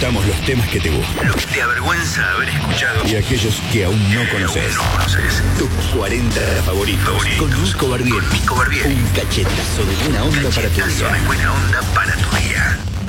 presentamos los temas que te gustan, lo que te avergüenza haber escuchado y aquellos que aún no conoces. Tus 40 favoritos con Nico Barbieri. Un cachetazo de buena onda para tu día.